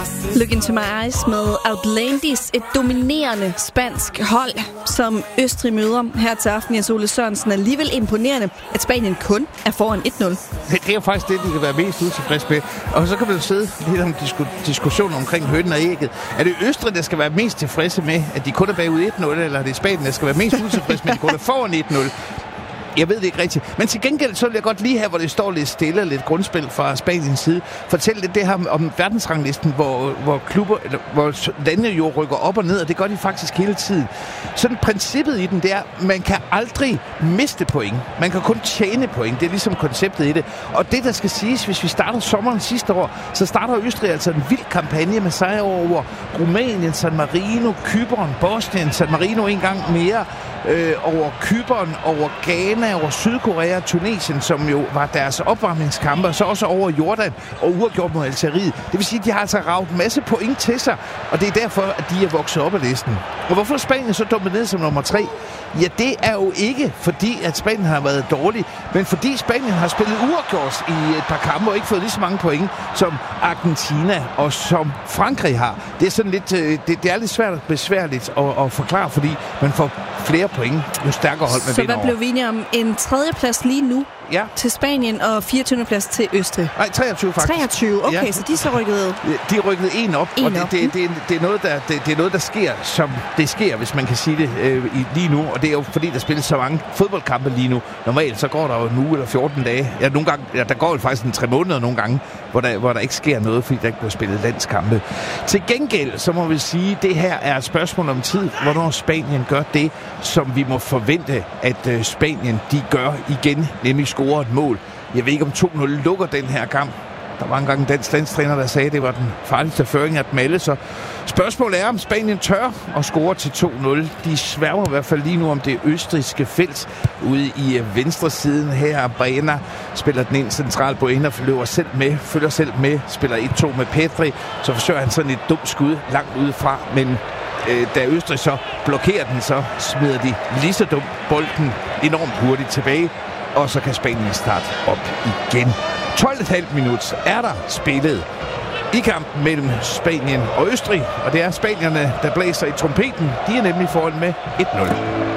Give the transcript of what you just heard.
Look Into My Eyes med Outlandis, et dominerende spansk hold, som Østrig møder her til aften. Jens Ole Sørensen, alligevel imponerende, at Spanien kun er foran 1-0. Det er jo faktisk det, de kan være mest utilfredse med. Og så kan man jo sidde lidt om diskussioner omkring hønen og ægget. Er det Østrig, der skal være mest tilfredse med, at de kun er bagud 1-0, eller er det Spanien, der skal være mest utilfredse med, at de kun er foran 1-0? Jeg ved det ikke rigtigt. Men til gengæld så vil jeg godt lige her, hvor det står lidt stille, lidt grundspil fra Spaniens side, fortælle lidt det her om verdensranglisten, hvor klubber, eller hvor landene jo rykker op og ned, og det gør de faktisk hele tiden. Sådan princippet i den, det er, man kan aldrig miste point. Man kan kun tjene point. Det er ligesom konceptet i det. Og det, der skal siges, hvis vi starter sommeren sidste år, så starter Østrig altså en vild kampagne med sejre over Rumænien, San Marino, Cypern, Bosnien, San Marino en gang mere, over Cypern, over Ghana, over Sydkorea, Tunesien, som jo var deres opvarmningskampe, og så også over Jordan og uafgjort mod Algeriet. Det vil sige, at de har altså ravet en masse point til sig, og det er derfor, at de er vokset op af listen. Og hvorfor Spanien så dumpet ned som nummer 3? Ja, det er jo ikke fordi, at Spanien har været dårlig, men fordi Spanien har spillet uafgjort i et par kampe og ikke fået lige så mange point, som Argentina og som Frankrig har. Det er sådan lidt, det er lidt svært og besværligt at forklare, fordi man får flere point, jo stærkere hold man vinder over. Så hvad blev vi enige om? En 3. plads lige nu til Spanien og 24. plads til Østrig? Nej, 23 faktisk. 23, okay, ja. Så de så rykkede... De rykkede en op, og det er noget, der sker, som det sker, hvis man kan sige det lige nu. Og det er jo fordi, der spilles så mange fodboldkampe lige nu. Normalt så går der jo en uge eller 14 dage. Ja, nogle gange, der går jo faktisk en 3 måneder nogle gange, hvor der ikke sker noget, fordi der ikke bliver spillet landskampe. Til gengæld, så må vi sige, at det her er et spørgsmål om tid, hvornår Spanien gør det, som vi må forvente, at Spanien de gør igen, nemlig score et mål. Jeg ved ikke, om 2-0 lukker den her kamp. Der var engang en dansk landstræner, der sagde, at det var den farligste føring af dem alle. Så spørgsmålet er, om Spanien tør at score til 2-0. De sværger i hvert fald lige nu om det østrigske felt ude i venstre siden her. Baena spiller den ind centralt på en og følger selv med, spiller 1-2 med Pedri. Så forsøger han sådan et dumt skud langt udefra, men da Østrig så blokerer den, så smider de lige så dumt bolden enormt hurtigt tilbage, og så kan Spanien starte op igen. 12,5 minut er der spillet i kampen mellem Spanien og Østrig, og det er spanierne, der blæser i trompeten. De er nemlig foran med 1-0.